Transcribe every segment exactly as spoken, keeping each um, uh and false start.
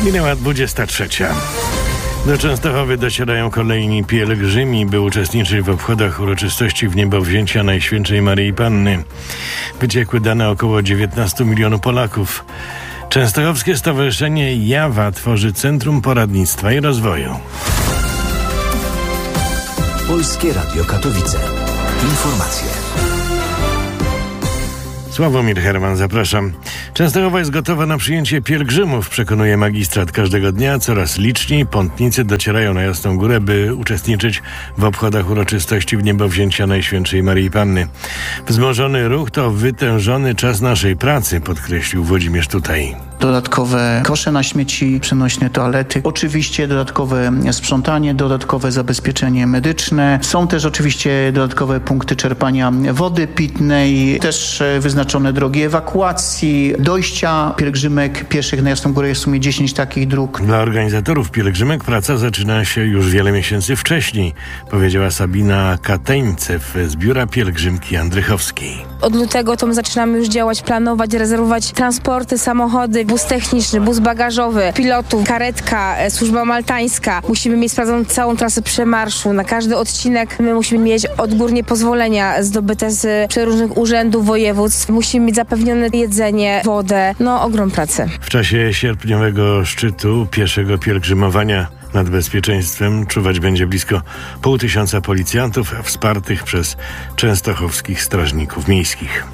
Minęła dwudziesta trzecia. Do Częstochowy docierają kolejni pielgrzymi, by uczestniczyć w obchodach uroczystości wniebowzięcia Najświętszej Maryi Panny. Wyciekły dane około dziewiętnastu milionów Polaków. Częstochowskie Stowarzyszenie Jawa tworzy Centrum Poradnictwa i Rozwoju. Polskie Radio Katowice. Informacje. Sławomir Herman, zapraszam. Częstochowa jest gotowa na przyjęcie pielgrzymów, przekonuje magistrat. Każdego dnia coraz liczniej pątnicy docierają na Jasną Górę, by uczestniczyć w obchodach uroczystości wniebowzięcia Najświętszej Maryi Panny. Wzmożony ruch to wytężony czas naszej pracy, podkreślił Włodzimierz Tutaj. Dodatkowe kosze na śmieci, przenośne toalety, oczywiście dodatkowe sprzątanie, dodatkowe zabezpieczenie medyczne. Są też oczywiście dodatkowe punkty czerpania wody pitnej, też wyznaczone drogi ewakuacji, dojścia pielgrzymek pieszych na Jasną Górę. Jest w sumie dziesięć takich dróg. Dla organizatorów pielgrzymek praca zaczyna się już wiele miesięcy wcześniej, powiedziała Sabina Kateńcew z Biura Pielgrzymki Andrychowskiej. Od lutego to my zaczynamy już działać, planować, rezerwować transporty, samochody, bus techniczny, bus bagażowy, pilotów, karetka, służba maltańska. Musimy mieć sprawdzoną całą trasę przemarszu. Na każdy odcinek my musimy mieć odgórnie pozwolenia zdobyte z przeróżnych urzędów, województw. Musimy mieć zapewnione jedzenie, wodę. No, ogrom pracy. W czasie sierpniowego szczytu pieszego pielgrzymowania nad bezpieczeństwem czuwać będzie blisko pół tysiąca policjantów wspartych przez częstochowskich strażników miejskich.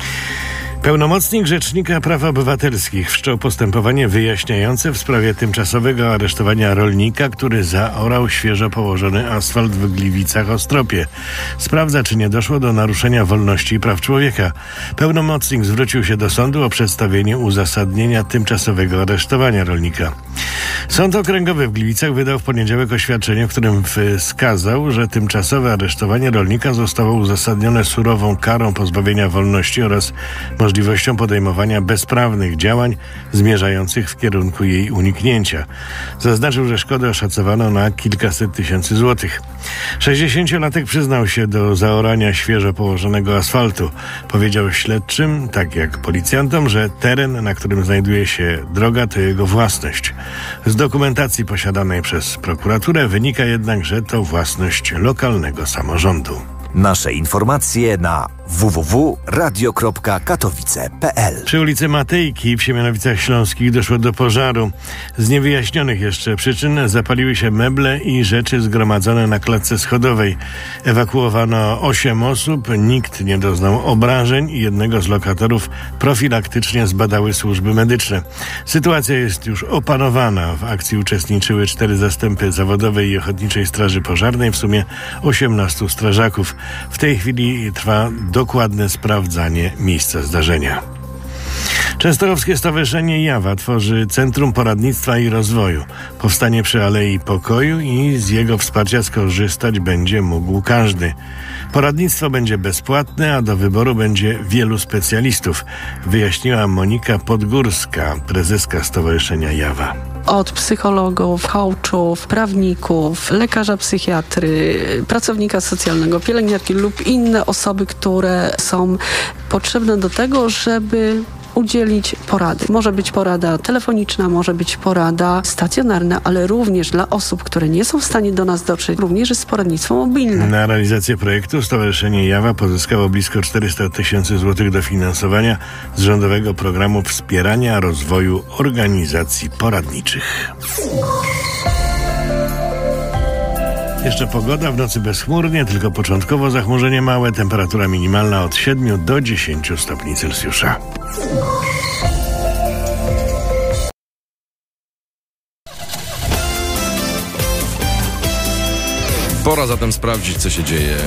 Pełnomocnik Rzecznika Praw Obywatelskich wszczął postępowanie wyjaśniające w sprawie tymczasowego aresztowania rolnika, który zaorał świeżo położony asfalt w Gliwicach-Ostropie. Sprawdza, czy nie doszło do naruszenia wolności i praw człowieka. Pełnomocnik zwrócił się do sądu o przedstawienie uzasadnienia tymczasowego aresztowania rolnika. Sąd Okręgowy w Gliwicach wydał w poniedziałek oświadczenie, w którym wskazał, że tymczasowe aresztowanie rolnika zostało uzasadnione surową karą pozbawienia wolności oraz możliwością podejmowania bezprawnych działań zmierzających w kierunku jej uniknięcia. Zaznaczył, że szkodę oszacowano na kilkaset tysięcy złotych. sześćdziesięciolatek przyznał się do zaorania świeżo położonego asfaltu. Powiedział śledczym, tak jak policjantom, że teren, na którym znajduje się droga, to jego własność. Z dokumentacji posiadanej przez prokuraturę wynika jednak, że to własność lokalnego samorządu. Nasze informacje na w w w kropka radio kropka katowice kropka p l. Przy ulicy Matejki w Siemianowicach Śląskich doszło do pożaru. Z niewyjaśnionych jeszcze przyczyn zapaliły się meble i rzeczy zgromadzone na klatce schodowej. Ewakuowano osiem osób, nikt nie doznał obrażeń i jednego z lokatorów profilaktycznie zbadały służby medyczne. Sytuacja jest już opanowana. W akcji uczestniczyły cztery zastępy zawodowej i ochotniczej straży pożarnej, w sumie osiemnastu strażaków. W tej chwili trwa dokładne sprawdzanie miejsca zdarzenia. Częstochowskie Stowarzyszenie Jawa tworzy Centrum Poradnictwa i Rozwoju. Powstanie przy Alei Pokoju i z jego wsparcia skorzystać będzie mógł każdy. Poradnictwo będzie bezpłatne, a do wyboru będzie wielu specjalistów, wyjaśniła Monika Podgórska, prezeska Stowarzyszenia Jawa. Od psychologów, coachów, prawników, lekarza psychiatry, pracownika socjalnego, pielęgniarki lub inne osoby, które są potrzebne do tego, żeby udzielić porady. Może być porada telefoniczna, może być porada stacjonarna, ale również dla osób, które nie są w stanie do nas dotrzeć, również jest poradnictwo mobilne. Na realizację projektu Stowarzyszenie Jawa pozyskało blisko czterysta tysięcy złotych dofinansowania z rządowego programu wspierania rozwoju organizacji poradniczych. Jeszcze pogoda, w nocy bezchmurnie, tylko początkowo zachmurzenie małe, temperatura minimalna od siedmiu do dziesięciu stopni Celsjusza. Pora zatem sprawdzić, co się dzieje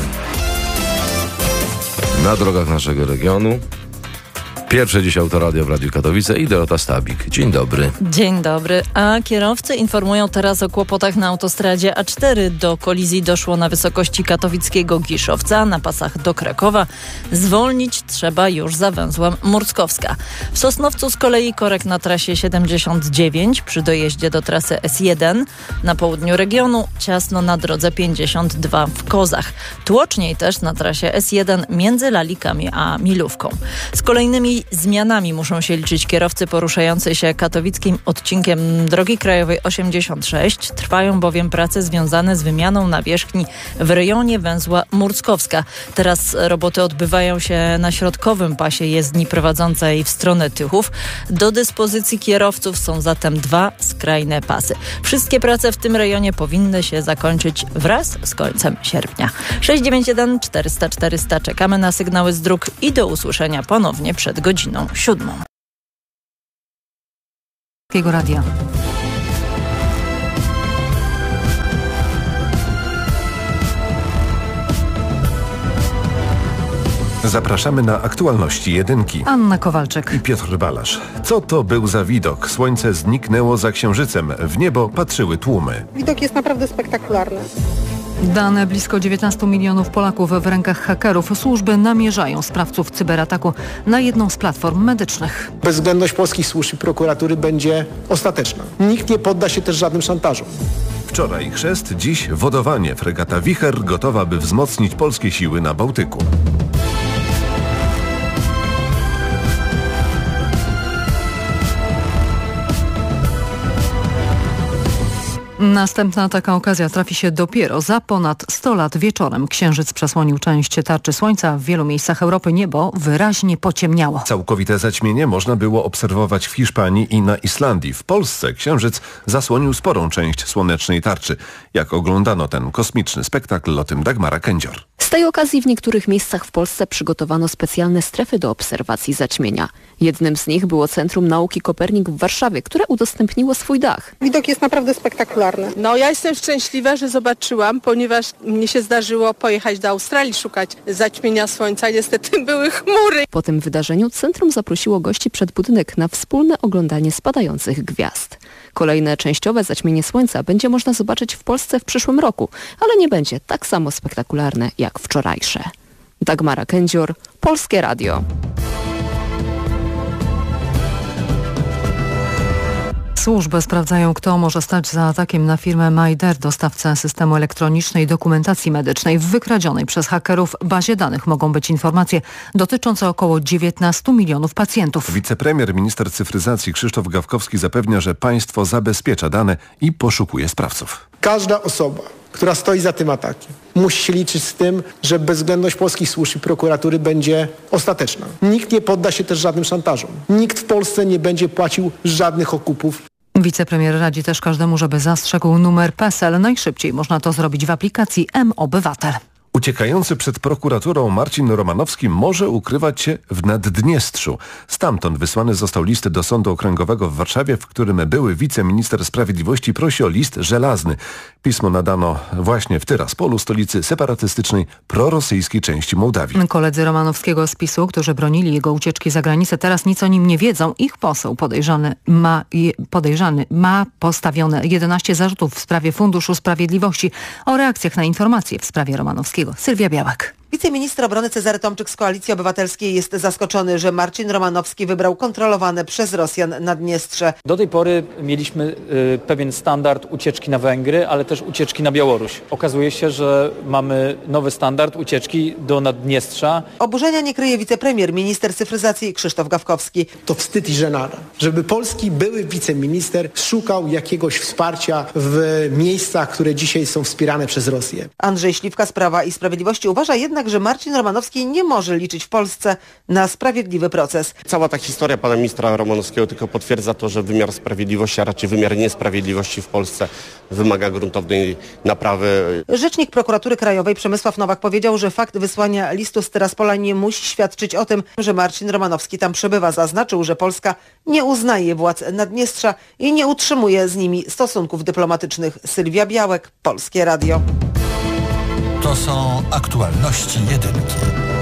na drogach naszego regionu. Pierwsze dziś Autoradio w Radiu Katowice i Dorota Stabik. Dzień dobry. Dzień dobry. A kierowcy informują teraz o kłopotach na autostradzie A cztery. Do kolizji doszło na wysokości katowickiego Giszowca, na pasach do Krakowa. Zwolnić trzeba już za węzłem Murckowska. W Sosnowcu z kolei korek na trasie siedemdziesiąt dziewięć przy dojeździe do trasy S jeden. Na południu regionu ciasno na drodze pięćdziesiąt dwa w Kozach. Tłoczniej też na trasie S jeden między Lalikami a Milówką. Z kolejnymi I zmianami muszą się liczyć kierowcy poruszający się katowickim odcinkiem drogi krajowej osiemdziesiąt sześć. Trwają bowiem prace związane z wymianą nawierzchni w rejonie węzła Murckowska. Teraz roboty odbywają się na środkowym pasie jezdni prowadzącej w stronę Tychów. Do dyspozycji kierowców są zatem dwa skrajne pasy. Wszystkie prace w tym rejonie powinny się zakończyć wraz z końcem sierpnia. sześć dziewięć jeden czterysta czterysta. Czekamy na sygnały z dróg i do usłyszenia ponownie przed godziną siódmą. Radia. Zapraszamy na aktualności jedynki. Anna Kowalczyk I Piotr Balasz. Co to był za widok? Słońce zniknęło za Księżycem. W niebo patrzyły tłumy. Widok jest naprawdę spektakularny. Dane blisko dziewiętnastu milionów Polaków w rękach hakerów. Służby namierzają sprawców cyberataku na jedną z platform medycznych. Bezwzględność polskich służb i prokuratury będzie ostateczna. Nikt nie podda się też żadnym szantażom. Wczoraj chrzest, dziś wodowanie. Fregata Wicher gotowa, by wzmocnić polskie siły na Bałtyku. Następna taka okazja trafi się dopiero za ponad sto lat wieczorem. Księżyc przesłonił część tarczy słońca. W wielu miejscach Europy niebo wyraźnie pociemniało. Całkowite zaćmienie można było obserwować w Hiszpanii i na Islandii. W Polsce księżyc zasłonił sporą część słonecznej tarczy. Jak oglądano ten kosmiczny spektakl, o tym Dagmara Kędzior. Z tej okazji w niektórych miejscach w Polsce przygotowano specjalne strefy do obserwacji zaćmienia. Jednym z nich było Centrum Nauki Kopernik w Warszawie, które udostępniło swój dach. Widok jest naprawdę spektakularny. No ja jestem szczęśliwa, że zobaczyłam, ponieważ mnie się zdarzyło pojechać do Australii szukać zaćmienia słońca. Niestety były chmury. Po tym wydarzeniu centrum zaprosiło gości przed budynek na wspólne oglądanie spadających gwiazd. Kolejne częściowe zaćmienie słońca będzie można zobaczyć w Polsce w przyszłym roku, ale nie będzie tak samo spektakularne jak wczorajsze. Dagmara Kędzior, Polskie Radio. Służby sprawdzają, kto może stać za atakiem na firmę Majder, dostawcę systemu elektronicznej dokumentacji medycznej. W wykradzionej przez hakerów bazie danych mogą być informacje dotyczące około dziewiętnastu milionów pacjentów. Wicepremier, minister cyfryzacji Krzysztof Gawkowski zapewnia, że państwo zabezpiecza dane i poszukuje sprawców. Każda osoba, która stoi za tym atakiem, musi się liczyć z tym, że bezwzględność polskich służb i prokuratury będzie ostateczna. Nikt nie podda się też żadnym szantażom. Nikt w Polsce nie będzie płacił żadnych okupów. Wicepremier radzi też każdemu, żeby zastrzegł numer PESEL. Najszybciej można to zrobić w aplikacji M-Obywatel. Uciekający przed prokuraturą Marcin Romanowski może ukrywać się w Naddniestrzu. Stamtąd wysłany został list do Sądu Okręgowego w Warszawie, w którym były wiceminister sprawiedliwości prosi o list żelazny. Pismo nadano właśnie w Tyraspolu, stolicy separatystycznej prorosyjskiej części Mołdawii. Koledzy Romanowskiego z PiSu, którzy bronili jego ucieczki za granicę, teraz nic o nim nie wiedzą. Ich poseł podejrzany ma, podejrzany ma postawione jedenaście zarzutów w sprawie Funduszu Sprawiedliwości. O reakcjach na informacje w sprawie Romanowskiego Sylwia Białek. Wiceminister obrony Cezary Tomczyk z Koalicji Obywatelskiej jest zaskoczony, że Marcin Romanowski wybrał kontrolowane przez Rosjan Naddniestrze. Do tej pory mieliśmy y, pewien standard ucieczki na Węgry, ale też ucieczki na Białoruś. Okazuje się, że mamy nowy standard ucieczki do Naddniestrza. Oburzenia nie kryje wicepremier, minister cyfryzacji Krzysztof Gawkowski. To wstyd i żenada, żeby polski były wiceminister szukał jakiegoś wsparcia w miejscach, które dzisiaj są wspierane przez Rosję. Andrzej Śliwka z Prawa i Sprawiedliwości uważa jednak, że Marcin Romanowski nie może liczyć w Polsce na sprawiedliwy proces. Cała ta historia pana ministra Romanowskiego tylko potwierdza to, że wymiar sprawiedliwości, a raczej wymiar niesprawiedliwości w Polsce wymaga gruntownej naprawy. Rzecznik Prokuratury Krajowej Przemysław Nowak powiedział, że fakt wysłania listu z Tyraspola nie musi świadczyć o tym, że Marcin Romanowski tam przebywa. Zaznaczył, że Polska nie uznaje władz Naddniestrza i nie utrzymuje z nimi stosunków dyplomatycznych. Sylwia Białek, Polskie Radio. To są aktualności jedynki.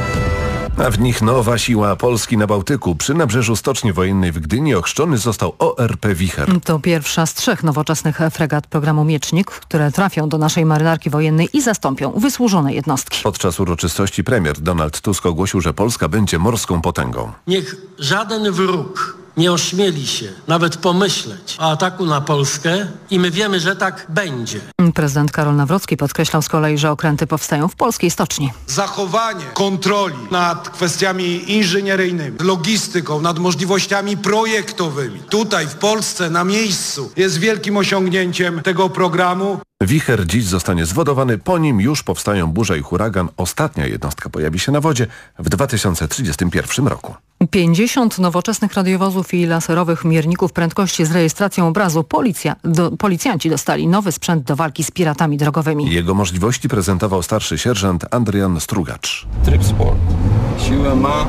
A w nich nowa siła Polski na Bałtyku. Przy nabrzeżu Stoczni Wojennej w Gdyni ochrzczony został O R P Wicher. To pierwsza z trzech nowoczesnych fregat programu Miecznik, które trafią do naszej marynarki wojennej i zastąpią wysłużone jednostki. Podczas uroczystości premier Donald Tusk ogłosił, że Polska będzie morską potęgą. Niech żaden wróg nie ośmieli się nawet pomyśleć o ataku na Polskę i my wiemy, że tak będzie. Prezydent Karol Nawrocki podkreślał z kolei, że okręty powstają w polskiej stoczni. Zachowanie kontroli nad kwestiami inżynieryjnymi, logistyką, nad możliwościami projektowymi tutaj w Polsce na miejscu jest wielkim osiągnięciem tego programu. Wicher dziś zostanie zwodowany, po nim już powstają burza i huragan. Ostatnia jednostka pojawi się na wodzie w dwa tysiące trzydziestym pierwszym roku. pięćdziesiąt nowoczesnych radiowozów i laserowych mierników prędkości z rejestracją obrazu. Policja, do, policjanci dostali nowy sprzęt do walki z piratami drogowymi. Jego możliwości prezentował starszy sierżant Adrian Strugacz. Tryb sport. Siłę ma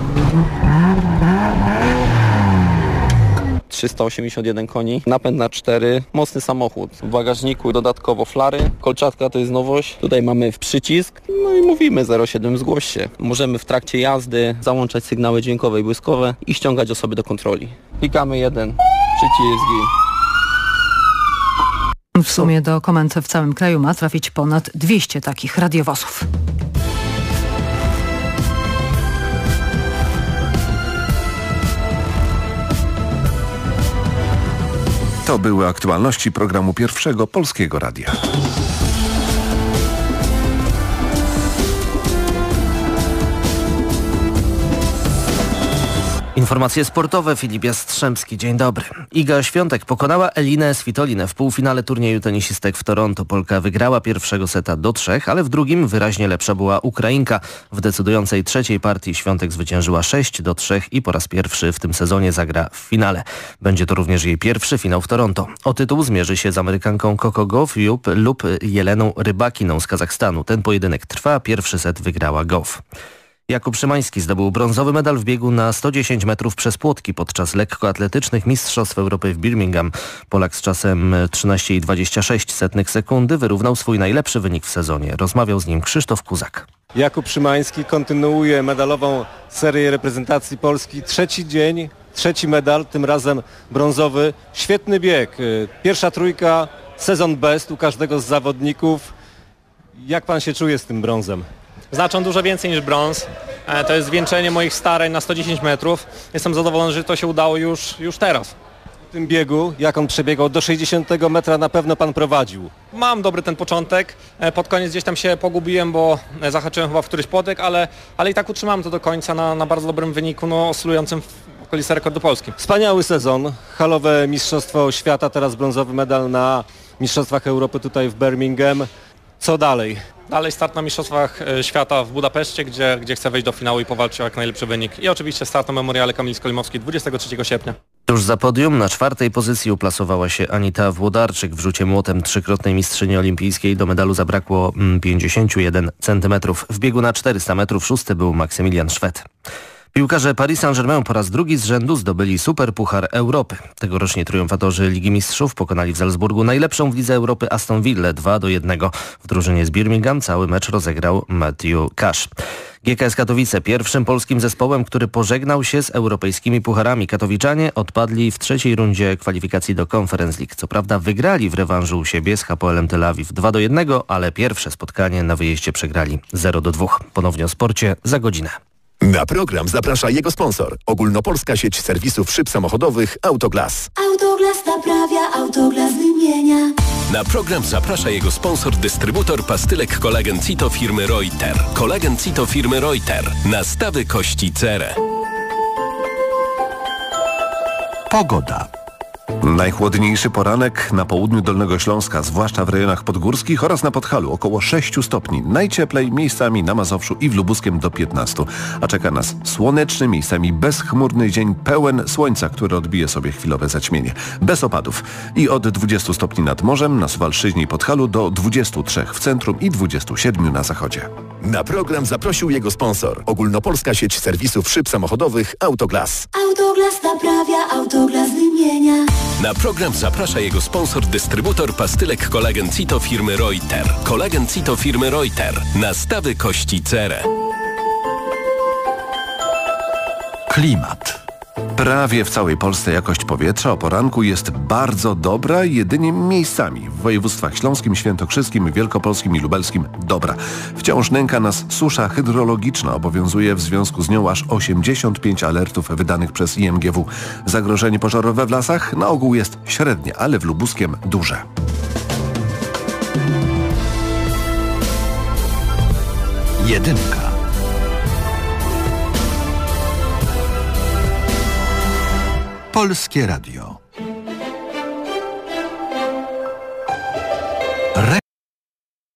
trzysta osiemdziesiąt jeden koni, napęd na cztery, mocny samochód. W bagażniku dodatkowo flary, kolczatka to jest nowość. Tutaj mamy w przycisk, no i mówimy zero siedem zgłoś się. Możemy w trakcie jazdy załączać sygnały dźwiękowe i błyskowe i ściągać osoby do kontroli. Klikamy jeden, przycisk i... W sumie do komend w całym kraju ma trafić ponad dwieście takich radiowozów. To były aktualności programu Pierwszego Polskiego Radia. Informacje sportowe, Filip Jastrzębski, dzień dobry. Iga Świątek pokonała Elinę Svitolinę w półfinale turnieju tenisistek w Toronto. Polka wygrała pierwszego seta do trzech, ale w drugim wyraźnie lepsza była Ukrainka. W decydującej trzeciej partii Świątek zwyciężyła sześć do trzech i po raz pierwszy w tym sezonie zagra w finale. Będzie to również jej pierwszy finał w Toronto. O tytuł zmierzy się z Amerykanką Coco Gauff lub Jeleną Rybakiną z Kazachstanu. Ten pojedynek trwa, pierwszy set wygrała Gauff. Jakub Szymański zdobył brązowy medal w biegu na sto dziesięć metrów przez płotki podczas lekkoatletycznych Mistrzostw Europy w Birmingham. Polak z czasem trzynaście i dwadzieścia sześć sekundy wyrównał swój najlepszy wynik w sezonie. Rozmawiał z nim Krzysztof Kuzak. Jakub Szymański kontynuuje medalową serię reprezentacji Polski. Trzeci dzień, trzeci medal, tym razem brązowy. Świetny bieg. Pierwsza trójka, sezon best u każdego z zawodników. Jak pan się czuje z tym brązem? Znaczą dużo więcej niż brąz. To jest zwieńczenie moich starań na sto dziesięć metrów. Jestem zadowolony, że to się udało już, już teraz. W tym biegu, jak on przebiegał, do sześćdziesiątego metra na pewno pan prowadził. Mam dobry ten początek. Pod koniec gdzieś tam się pogubiłem, bo zahaczyłem chyba w któryś płotek, ale, ale i tak utrzymałem to do końca na, na bardzo dobrym wyniku, no, oscylującym w okolicy rekordu Polski. Wspaniały sezon. Halowe Mistrzostwo Świata, teraz brązowy medal na Mistrzostwach Europy tutaj w Birmingham. Co dalej? Dalej start na Mistrzostwach Świata w Budapeszcie, gdzie, gdzie chcę wejść do finału i powalczyć o jak najlepszy wynik. I oczywiście start na Memoriale Kamili Skolimowskiej dwudziestego trzeciego sierpnia. Tuż za podium na czwartej pozycji uplasowała się Anita Włodarczyk. W rzucie młotem trzykrotnej mistrzyni olimpijskiej do medalu zabrakło pięćdziesiąt jeden centymetrów. W biegu na czterysta metrów szósty był Maksymilian Szwed. Piłkarze Paris Saint-Germain po raz drugi z rzędu zdobyli Superpuchar Europy. Tegoroczni triumfatorzy Ligi Mistrzów pokonali w Salzburgu najlepszą w Lidze Europy Aston Villę dwa do jednego. W drużynie z Birmingham cały mecz rozegrał Matthew Cash. G K S Katowice pierwszym polskim zespołem, który pożegnał się z europejskimi pucharami. Katowiczanie odpadli w trzeciej rundzie kwalifikacji do Conference League. Co prawda wygrali w rewanżu u siebie z Hapoelem Tel Awiw dwa do jednego, ale pierwsze spotkanie na wyjeździe przegrali zero do dwóch. Ponownie o sporcie za godzinę. Na program zaprasza jego sponsor. Ogólnopolska sieć serwisów szyb samochodowych Autoglas. Autoglas naprawia, Autoglas wymienia. Na program zaprasza jego sponsor, dystrybutor pastylek Kolagen Cito firmy Reuter. Kolagen Cito firmy Reuter. Nastawy kości cerę. Pogoda. Najchłodniejszy poranek na południu Dolnego Śląska, zwłaszcza w rejonach podgórskich oraz na Podhalu, około sześć stopni. Najcieplej miejscami na Mazowszu i w Lubuskiem do piętnastu. A czeka nas słoneczny, miejscami bezchmurny dzień pełen słońca, który odbije sobie chwilowe zaćmienie. Bez opadów. I od dwudziestu stopni nad morzem, na Suwalszczyźnie i Podhalu do dwudziestu trzech w centrum i dwudziestu siedmiu na zachodzie. Na program zaprosił jego sponsor. Ogólnopolska sieć serwisów szyb samochodowych Autoglas. Autoglas naprawia, Autoglas wymienia. Na program zaprasza jego sponsor, dystrybutor pastylek Kolagen Cito firmy Reuter. Kolagen Cito firmy Reuter. Nastawy kości cerę. Klimat. Prawie w całej Polsce jakość powietrza o poranku jest bardzo dobra, jedynie miejscami. W województwach śląskim, świętokrzyskim, wielkopolskim i lubelskim dobra. Wciąż nęka nas susza hydrologiczna. Obowiązuje w związku z nią aż osiemdziesiąt pięć alertów wydanych przez I M G W. Zagrożenie pożarowe w lasach na ogół jest średnie, ale w Lubuskiem duże. Jedynka. Polskie Radio.